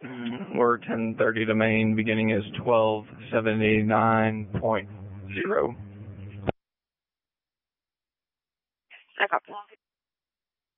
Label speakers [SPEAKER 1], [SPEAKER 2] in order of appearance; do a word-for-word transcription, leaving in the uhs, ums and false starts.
[SPEAKER 1] We're ten thirty to main, beginning is twelve seventy-nine point zero.
[SPEAKER 2] I copy.